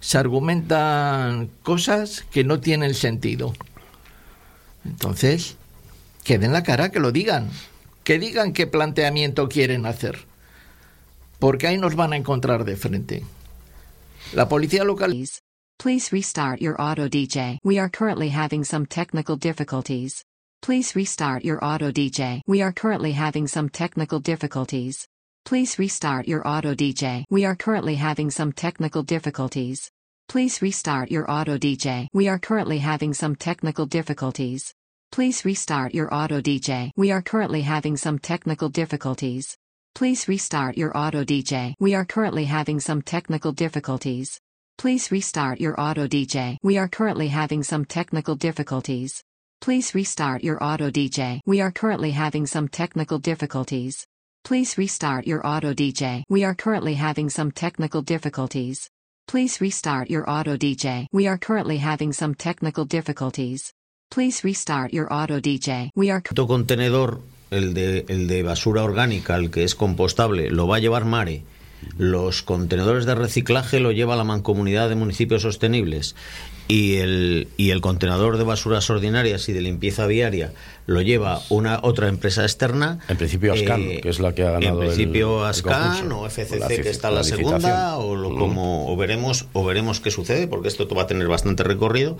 se argumentan cosas que no tienen sentido. Entonces, que den la cara, que lo digan. Que digan qué planteamiento quieren hacer. Porque ahí nos van a encontrar de frente. La policía local... Please restart your auto DJ. We are currently having some technical difficulties. Please restart your auto DJ. We are currently having some technical difficulties. Please restart your auto DJ. We are currently having some technical difficulties. Please restart your auto DJ. We are currently having some technical difficulties. Please restart your auto DJ. We are currently having some technical difficulties. Please restart your auto DJ. We are currently having some technical difficulties. Please restart your auto DJ. We are currently having some technical difficulties. Please restart your auto DJ. We are currently having some technical difficulties. Please restart your auto DJ. We are currently having some technical difficulties. Please restart your auto DJ. We are currently having some technical difficulties. Please restart your auto DJ. We are... Contenedor, el de basura orgánica, el que es compostable, lo va a llevar Mare. Los contenedores de reciclaje lo lleva la Mancomunidad de Municipios Sostenibles y el contenedor de basuras ordinarias y de limpieza viaria lo lleva otra empresa externa. En principio Ascan, que es la que ha ganado. En principio el Ascan o FCC, que está en la segunda, o veremos qué sucede, porque esto va a tener bastante recorrido.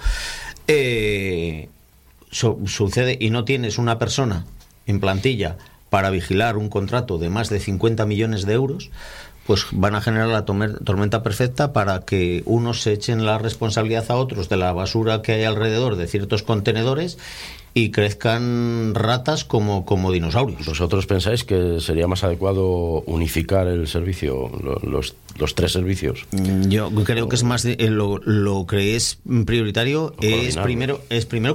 Sucede y no tienes una persona en plantilla para vigilar un contrato de más de 50 millones de euros, pues van a generar la tormenta perfecta para que unos se echen la responsabilidad a otros de la basura que hay alrededor de ciertos contenedores y crezcan ratas como dinosaurios. ¿Vosotros pensáis que sería más adecuado unificar el servicio, los tres servicios? Yo creo que es más lo que es prioritario es primero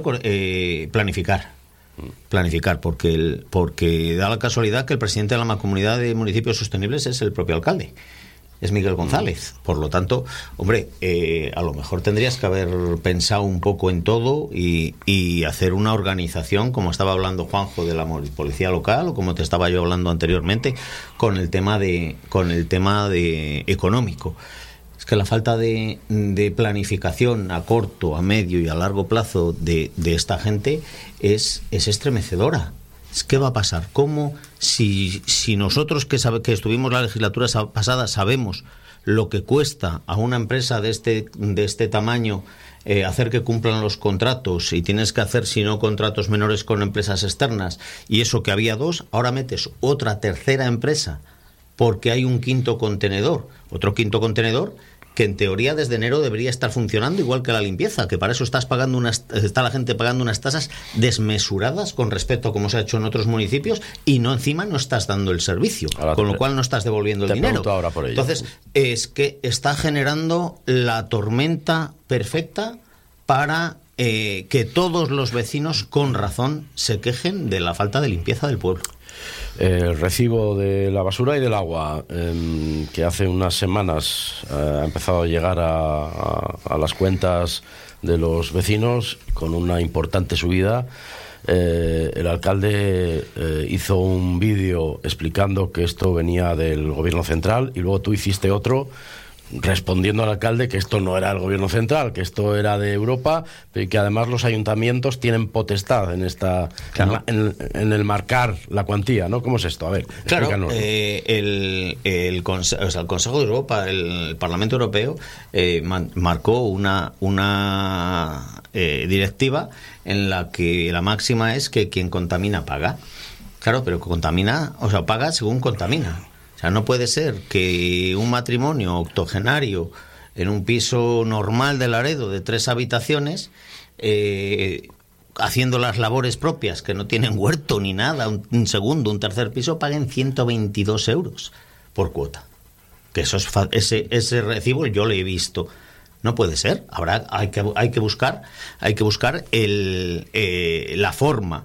planificar, porque da la casualidad que el presidente de la Mancomunidad de Municipios Sostenibles es el propio alcalde, es Miguel González. Por lo tanto, hombre, a lo mejor tendrías que haber pensado un poco en todo y hacer una organización, como estaba hablando Juanjo de la policía local, o como te estaba yo hablando anteriormente, con el tema de económico. Es que la falta de planificación a corto, a medio y a largo plazo de esta gente es estremecedora. ¿Qué va a pasar? ¿Cómo si nosotros que estuvimos la legislatura pasada sabemos lo que cuesta a una empresa de este tamaño hacer que cumplan los contratos, y tienes que hacer, si no, contratos menores con empresas externas, y eso que había dos, ahora metes otra tercera empresa porque hay otro quinto contenedor que en teoría desde enero debería estar funcionando igual que la limpieza, que para eso está la gente pagando unas tasas desmesuradas con respecto a cómo se ha hecho en otros municipios, y encima no estás dando el servicio, con lo cual no estás devolviendo el dinero. Ahora por ello. Entonces, es que está generando la tormenta perfecta para que todos los vecinos con razón se quejen de la falta de limpieza del pueblo. El recibo de la basura y del agua, que hace unas semanas ha empezado a llegar a las cuentas de los vecinos con una importante subida. El alcalde hizo un vídeo explicando que esto venía del gobierno central, y luego tú hiciste otro respondiendo al alcalde que esto no era el gobierno central, que esto era de Europa, y que además los ayuntamientos tienen potestad en el marcar la cuantía, ¿no? ¿Cómo es esto? A ver, explícanos. El Consejo de Europa, el Parlamento Europeo, marcó una directiva en la que la máxima es que quien contamina paga. Claro, pero paga según contamina. O sea, no puede ser que un matrimonio octogenario en un piso normal de Laredo de 3 habitaciones, haciendo las labores propias, que no tienen huerto ni nada, un segundo, un tercer piso, paguen 122 euros por cuota. Que eso es ese recibo yo lo he visto. No puede ser. Hay que buscar la forma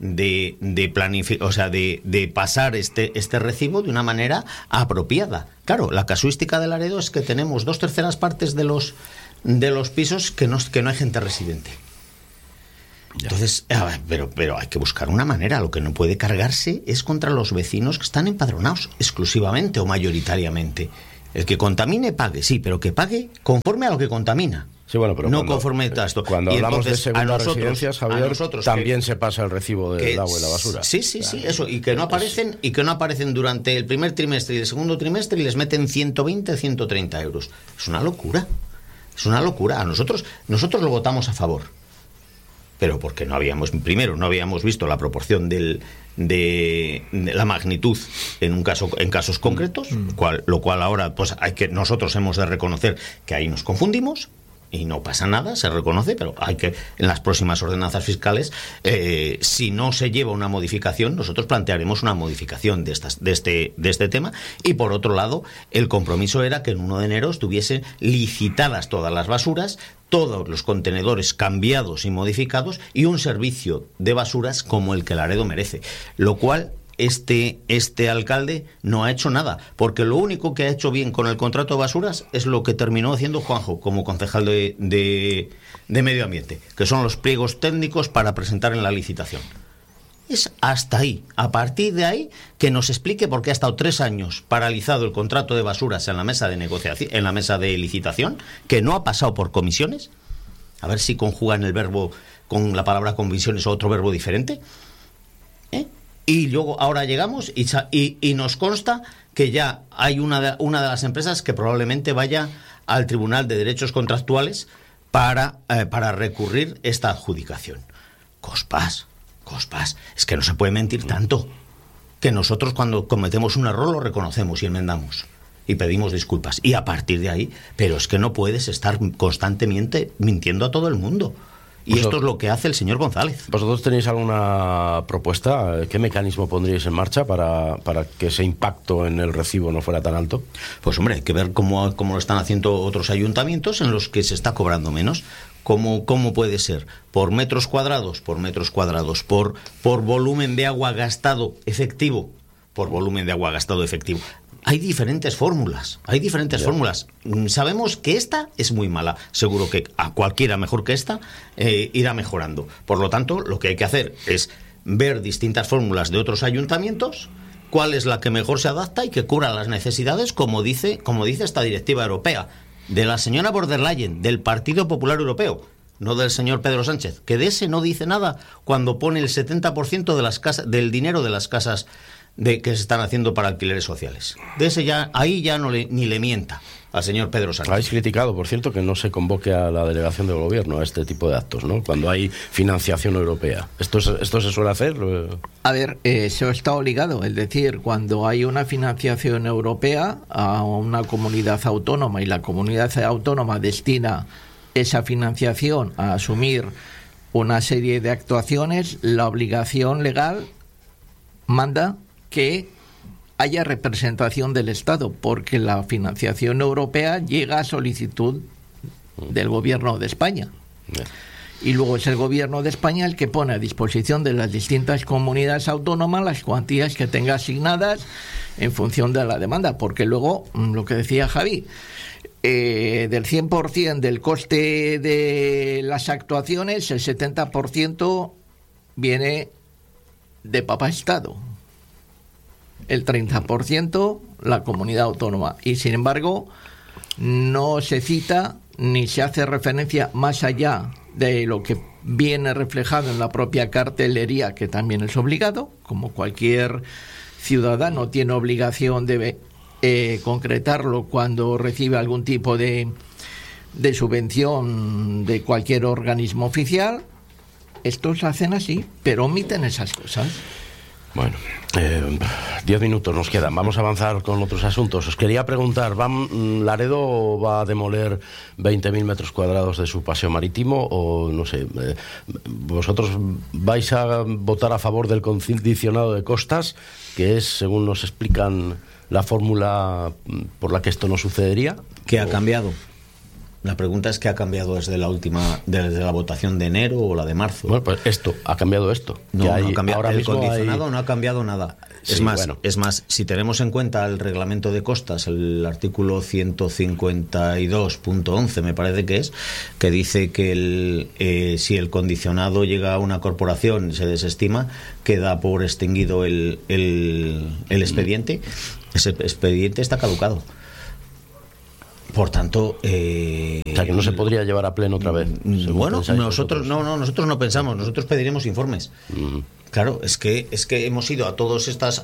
de pasar este recibo de una manera apropiada. Claro, la casuística de Laredo es que tenemos 2/3 partes de los pisos que no hay gente residente. Entonces, pero hay que buscar una manera. Lo que no puede cargarse es contra los vecinos que están empadronados exclusivamente o mayoritariamente. El que contamine pague, sí, pero que pague conforme a lo que contamina. Sí, bueno, pero no conforme a esto. Cuando y hablamos entonces, de segundas residencias, Javier, también se pasa el recibo del agua y la basura. Sí, eso. Y que no aparecen durante el primer trimestre y el segundo trimestre y les meten 120, 130 euros. Es una locura. Es una locura. Nosotros lo votamos a favor. Pero porque no habíamos visto la proporción de la magnitud en casos concretos, lo cual ahora pues nosotros hemos de reconocer que ahí nos confundimos. Y no pasa nada, se reconoce, pero en las próximas ordenanzas fiscales, si no se lleva una modificación, nosotros plantearemos una modificación de este tema. Y por otro lado, el compromiso era que el 1 de enero estuviesen licitadas todas las basuras, todos los contenedores cambiados y modificados, y un servicio de basuras como el que Laredo merece, lo cual este alcalde no ha hecho nada, porque lo único que ha hecho bien con el contrato de basuras es lo que terminó haciendo Juanjo como concejal de Medio Ambiente, que son los pliegos técnicos para presentar en la licitación. Es hasta ahí. A partir de ahí, que nos explique por qué ha estado 3 años paralizado el contrato de basuras en la mesa de negociación, en la mesa de licitación, que no ha pasado por comisiones. A ver si conjugan el verbo con la palabra comisiones o otro verbo diferente. Y luego ahora llegamos y nos consta que ya hay una de las empresas que probablemente vaya al Tribunal de Derechos Contractuales para recurrir esta adjudicación. Cospas. Es que no se puede mentir tanto. Que nosotros cuando cometemos un error lo reconocemos y enmendamos. Y pedimos disculpas. Y a partir de ahí, pero es que no puedes estar constantemente mintiendo a todo el mundo. Y esto es lo que hace el señor González. ¿Vosotros tenéis alguna propuesta? ¿Qué mecanismo pondríais en marcha para que ese impacto en el recibo no fuera tan alto? Pues hombre, hay que ver cómo lo están haciendo otros ayuntamientos en los que se está cobrando menos. ¿Cómo puede ser? ¿Por metros cuadrados? Por metros cuadrados. ¿Por volumen de agua gastado efectivo? Por volumen de agua gastado efectivo. Hay diferentes fórmulas. Sabemos que esta es muy mala. Seguro que a cualquiera mejor que esta irá mejorando. Por lo tanto, lo que hay que hacer es ver distintas fórmulas de otros ayuntamientos, cuál es la que mejor se adapta y que cubra las necesidades, como dice esta directiva europea, de la señora von der Leyen, del Partido Popular Europeo, no del señor Pedro Sánchez, que de ese no dice nada cuando pone el 70% del dinero de las casas que se están haciendo para alquileres sociales. De ese ahí ya ni le mienta al señor Pedro Sánchez. Habéis criticado, por cierto, que no se convoque a la delegación del gobierno a este tipo de actos, ¿no? Cuando hay financiación europea. ¿Esto se suele hacer? A ver, eso está obligado. Es decir, cuando hay una financiación europea a una comunidad autónoma y la comunidad autónoma destina esa financiación a asumir una serie de actuaciones, la obligación legal manda que haya representación del Estado, porque la financiación europea llega a solicitud del Gobierno de España. Y luego es el Gobierno de España el que pone a disposición de las distintas comunidades autónomas las cuantías que tenga asignadas en función de la demanda, porque luego, lo que decía Javi, del 100% del coste de las actuaciones, el 70% viene de Papá Estado. El 30% la comunidad autónoma. Y sin embargo, no se cita ni se hace referencia más allá de lo que viene reflejado en la propia cartelería, que también es obligado, como cualquier ciudadano tiene obligación de concretarlo cuando recibe algún tipo de subvención de cualquier organismo oficial. Estos hacen así, pero omiten esas cosas. Bueno, 10 minutos nos quedan. Vamos a avanzar con otros asuntos. Os quería preguntar, ¿Laredo va a demoler 20.000 metros cuadrados de su paseo marítimo? O, no sé, ¿vosotros vais a votar a favor del condicionado de costas, que es, según nos explican, la fórmula por la que esto no sucedería? ¿Qué ha cambiado? La pregunta es: ¿qué ha cambiado desde la votación de enero o la de marzo? Bueno, pues ha cambiado esto. No ha cambiado. Ahora el condicionado no ha cambiado nada. Sí, es más, si tenemos en cuenta el reglamento de costas, el artículo 152.11 me parece que es, que dice que si el condicionado llega a una corporación y se desestima, queda por extinguido el expediente. Ese expediente está caducado. Por tanto, o sea, que no se podría llevar a pleno otra vez. Bueno, nosotros no pensamos, nosotros pediremos informes. Claro, es que hemos ido a todas estas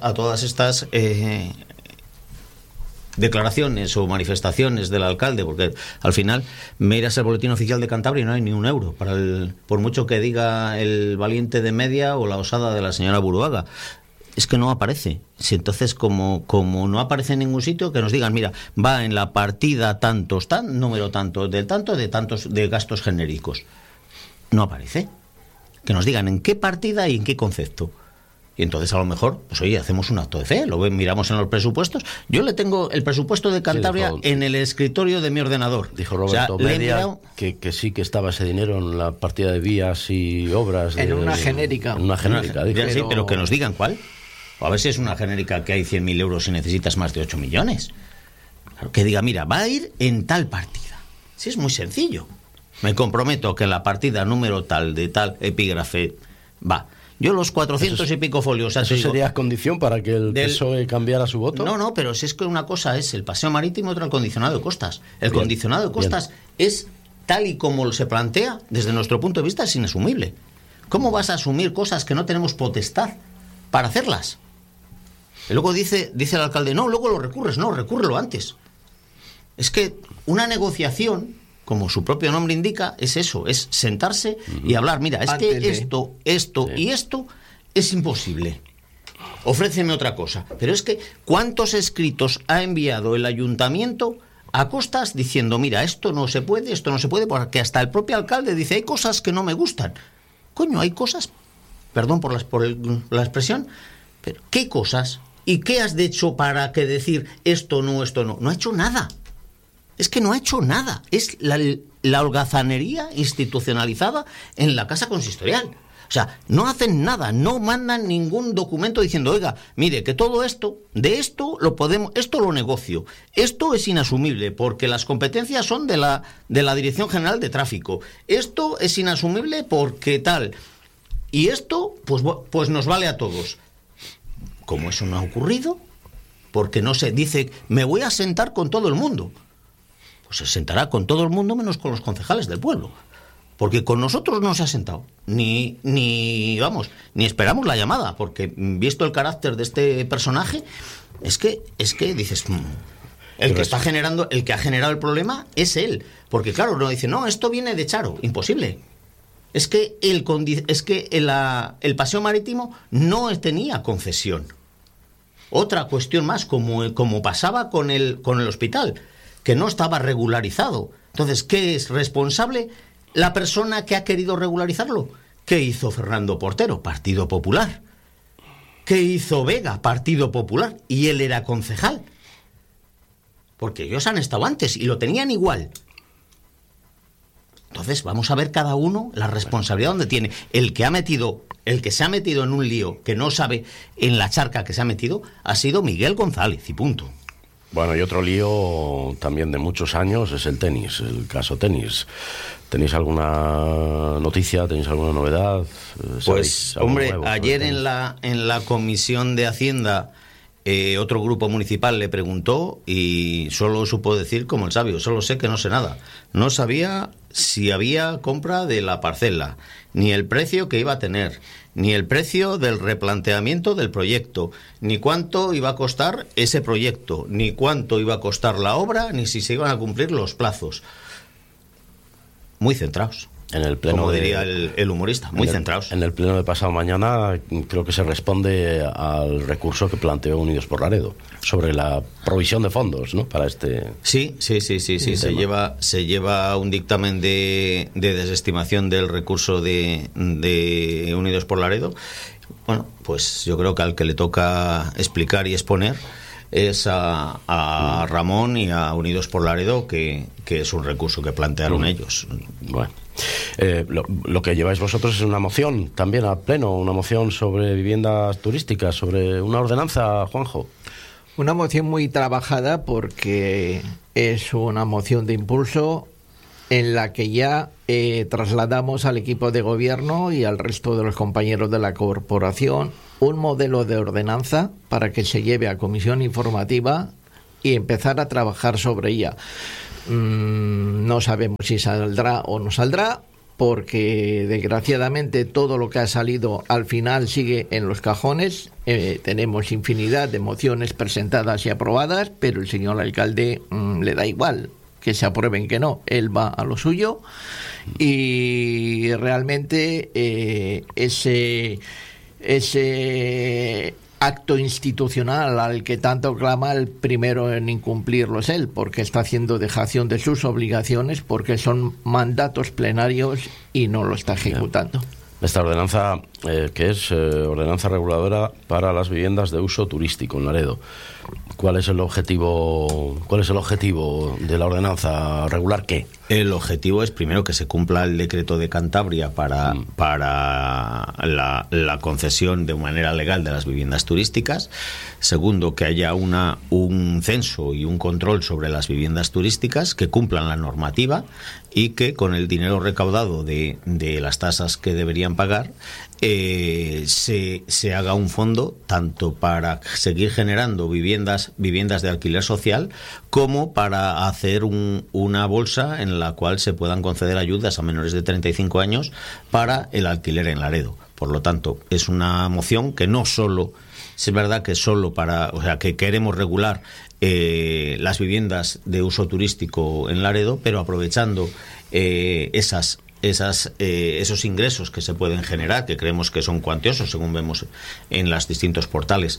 declaraciones o manifestaciones del alcalde, porque al final miras el boletín oficial de Cantabria y no hay ni un euro por mucho que diga el valiente de Media o la osada de la señora Buruaga. Es que no aparece. Si entonces, como no aparece en ningún sitio, que nos digan, mira, va en la partida tantos, número tanto de tantos de gastos genéricos. No aparece. Que nos digan en qué partida y en qué concepto. Y entonces a lo mejor, pues oye, hacemos un acto de fe, miramos en los presupuestos. Yo le tengo el presupuesto de Cantabria en el escritorio de mi ordenador. Dijo Roberto Media que sí que estaba ese dinero en la partida de vías y obras. En una genérica. En una genérica, dijo. Sí, pero que nos digan cuál. O a ver si es una genérica que hay 100.000 euros y necesitas más de 8 millones. Claro, que diga, mira, va a ir en tal partida. Sí, es muy sencillo. Me comprometo que la partida número tal de tal epígrafe va. Yo los 400 y pico folios... ¿Eso sería condición para que el PSOE cambiara su voto? No, pero si es que una cosa es el paseo marítimo y otra el condicionado de costas. El condicionado de costas es, tal y como se plantea, desde nuestro punto de vista, es inasumible. ¿Cómo vas a asumir cosas que no tenemos potestad para hacerlas? Y luego dice el alcalde, no, luego lo recurres. No, recúrrelo antes. Es que una negociación, como su propio nombre indica, es eso, es sentarse y hablar. Mira, es que esto y esto es imposible. Ofréceme otra cosa. Pero es que, ¿cuántos escritos ha enviado el ayuntamiento a costas diciendo, mira, esto no se puede, porque hasta el propio alcalde dice, hay cosas que no me gustan? Coño, hay cosas, perdón por la expresión, pero ¿qué cosas? ¿Y qué has hecho para que decir esto no? No ha hecho nada. Es que no ha hecho nada. Es la holgazanería institucionalizada en la casa consistorial. O sea, no hacen nada, no mandan ningún documento diciendo, oiga, mire, que todo esto, de esto lo podemos, esto lo negocio, esto es inasumible porque las competencias son de la Dirección General de Tráfico, esto es inasumible porque tal, y esto pues nos vale a todos. Como eso no ha ocurrido, porque no se dice, me voy a sentar con todo el mundo. Pues se sentará con todo el mundo menos con los concejales del pueblo. Porque con nosotros no se ha sentado. Ni esperamos la llamada. Porque visto el carácter de este personaje, es que dices, el que ha generado el problema es él. Porque claro, no dice, no, esto viene de Charo. Imposible. Es que el paseo marítimo no tenía concesión. Otra cuestión más, como pasaba con el hospital, que no estaba regularizado. Entonces, ¿qué es responsable la persona que ha querido regularizarlo? ¿Qué hizo Fernando Portero? Partido Popular. ¿Qué hizo Vega? Partido Popular. Y él era concejal. Porque ellos han estado antes y lo tenían igual. Entonces, vamos a ver cada uno la responsabilidad donde tiene. El que se ha metido en un lío que no sabe en la charca que se ha metido ha sido Miguel González y punto. Bueno, y otro lío también de muchos años es el tenis, el caso tenis. ¿Tenéis alguna noticia? ¿Tenéis alguna novedad? Pues, hombre, ayer en la Comisión de Hacienda otro grupo municipal le preguntó y solo supo decir como el sabio, solo sé que no sé nada. No sabía si había compra de la parcela, ni el precio que iba a tener, ni el precio del replanteamiento del proyecto, ni cuánto iba a costar ese proyecto, ni cuánto iba a costar la obra, ni si se iban a cumplir los plazos. Muy centrados. En el pleno, como diría el humorista, muy centrados. En el pleno de pasado mañana creo que se responde al recurso que planteó Unidos por Laredo sobre la provisión de fondos, ¿no? Para este. Sí. Se lleva un dictamen de desestimación del recurso de Unidos por Laredo. Bueno, pues yo creo que al que le toca explicar y exponer es a Ramón y a Unidos por Laredo, que es un recurso que plantearon ellos. Bueno. Lo que lleváis vosotros es una moción también a pleno, una moción sobre viviendas turísticas, sobre una ordenanza, Juanjo. Una moción muy trabajada porque es una moción de impulso en la que ya trasladamos al equipo de gobierno y al resto de los compañeros de la corporación un modelo de ordenanza para que se lleve a comisión informativa y empezar a trabajar sobre ella. No sabemos si saldrá o no saldrá, porque desgraciadamente todo lo que ha salido al final sigue en los cajones. Tenemos infinidad de mociones presentadas y aprobadas, pero el señor alcalde le da igual que se aprueben que no, él va a lo suyo, y realmente ese acto institucional al que tanto clama, el primero en incumplirlo es él, porque está haciendo dejación de sus obligaciones, porque son mandatos plenarios y no lo está ejecutando. Esta ordenanza, que es ordenanza reguladora para las viviendas de uso turístico en Laredo, ¿cuál es el objetivo de la ordenanza? ¿Regular qué? El objetivo es, primero, que se cumpla el decreto de Cantabria para la concesión de manera legal de las viviendas turísticas. Segundo, que haya un censo y un control sobre las viviendas turísticas, que cumplan la normativa y que con el dinero recaudado de las tasas que deberían pagar se haga un fondo tanto para seguir generando viviendas de alquiler social, como para hacer una bolsa en la cual se puedan conceder ayudas a menores de 35 años para el alquiler en Laredo. Por lo tanto, es una moción que no solo, es verdad que solo que queremos regular las viviendas de uso turístico en Laredo, pero aprovechando esos ingresos que se pueden generar, que creemos que son cuantiosos, según vemos en los distintos portales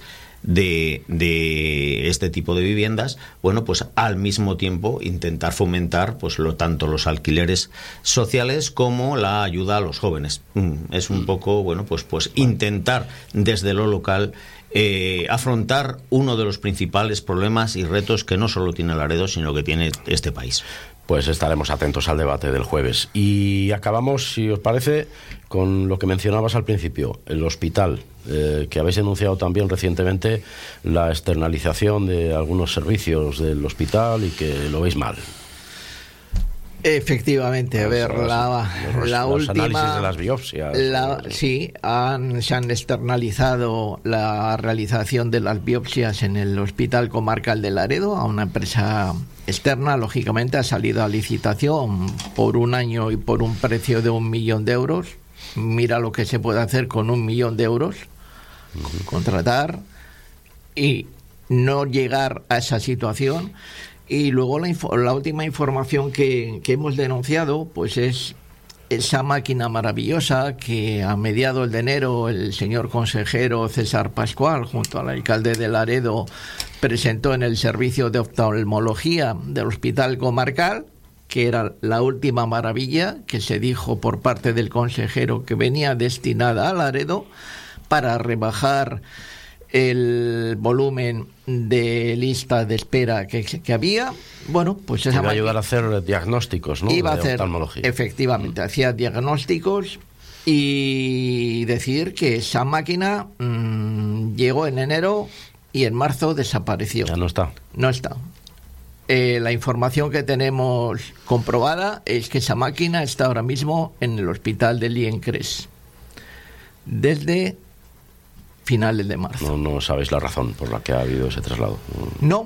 de este tipo de viviendas, bueno, pues al mismo tiempo intentar fomentar pues tanto los alquileres sociales como la ayuda a los jóvenes. Es un poco, bueno, pues intentar desde lo local afrontar uno de los principales problemas y retos que no solo tiene Laredo, sino que tiene este país. Pues estaremos atentos al debate del jueves. Y acabamos, si os parece, con lo que mencionabas al principio, el hospital, que habéis denunciado también recientemente la externalización de algunos servicios del hospital y que lo veis mal. Efectivamente, a ver, la última... análisis de las biopsias. Sí, se han externalizado la realización de las biopsias en el Hospital Comarcal de Laredo a una empresa externa. Lógicamente ha salido a licitación por un año y por un precio de 1 millón de euros. Mira lo que se puede hacer con 1 millón de euros. Contratar y no llegar a esa situación. Y luego la última información que hemos denunciado pues es esa máquina maravillosa que a mediados de enero el señor consejero César Pascual, junto al alcalde de Laredo, presentó en el servicio de oftalmología del Hospital Comarcal, que era la última maravilla que se dijo por parte del consejero que venía destinada a Laredo para rebajar el volumen de lista de espera que había. Bueno, pues esa iba a ayudar a hacer diagnósticos, ¿no? Iba a hacer, oftalmología. Efectivamente, hacía diagnósticos, y decir que esa máquina llegó en enero y en marzo desapareció. Ya no está. No está. La información que tenemos comprobada es que esa máquina está ahora mismo en el hospital de Liencres desde finales de marzo. No sabéis la razón por la que ha habido ese traslado. No.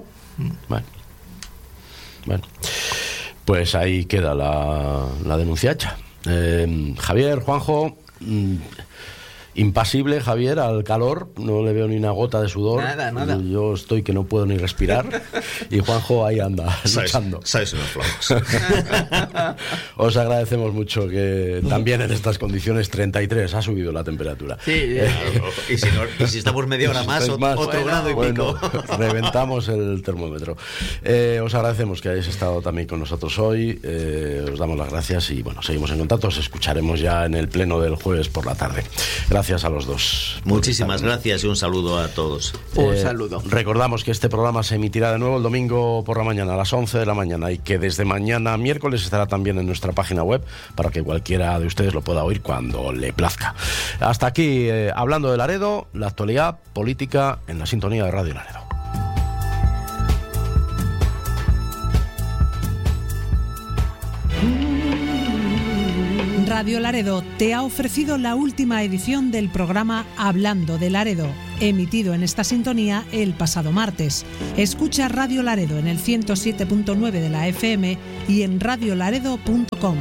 Bueno, pues ahí queda la denuncia hecha. Javier, Juanjo, impasible Javier al calor, no le veo ni una gota de sudor. Nada. Yo estoy que no puedo ni respirar, y Juanjo ahí anda luchando. Sabes unos flojos. Os agradecemos mucho que también en estas condiciones 33 ha subido la temperatura. Sí, y si estamos media hora más, otro grado y pico. Reventamos el termómetro. Os agradecemos que hayáis estado también con nosotros hoy. Os damos las gracias y bueno, seguimos en contacto. Os escucharemos ya en el pleno del jueves por la tarde. Gracias a los dos. Muchísimas gracias y un saludo a todos. Un saludo. Recordamos que este programa se emitirá de nuevo el domingo por la mañana, a las 11 de la mañana, y que desde mañana miércoles estará también en nuestra página web para que cualquiera de ustedes lo pueda oír cuando le plazca. Hasta aquí, hablando de Laredo, la actualidad política en la sintonía de Radio Laredo. Radio Laredo te ha ofrecido la última edición del programa Hablando de Laredo. emitido en esta sintonía el pasado martes. Escucha Radio Laredo en el 107.9 de la FM y en radiolaredo.com.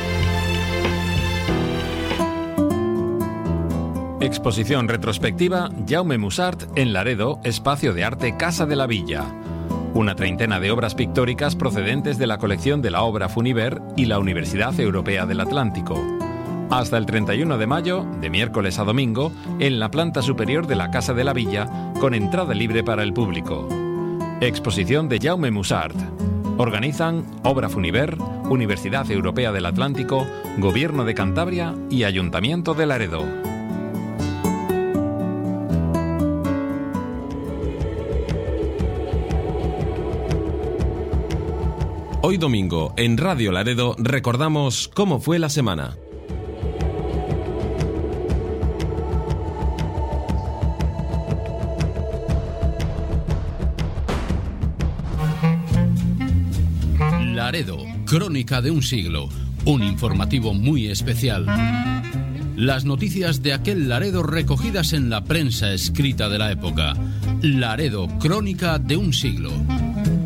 Exposición retrospectiva Jaume Mussart en Laredo, Espacio de Arte Casa de la Villa. Una treintena de obras pictóricas procedentes de la colección de la Obra Funiver y la Universidad Europea del Atlántico. Hasta el 31 de mayo, de miércoles a domingo, en la planta superior de la Casa de la Villa, con entrada libre para el público. Exposición de Jaume Mussart. Organizan Obra Funiver, Universidad Europea del Atlántico, Gobierno de Cantabria y Ayuntamiento de Laredo. Hoy domingo, en Radio Laredo, recordamos cómo fue la semana. Laredo, crónica de un siglo, un informativo muy especial. Las noticias de aquel Laredo recogidas en la prensa escrita de la época. Laredo, crónica de un siglo.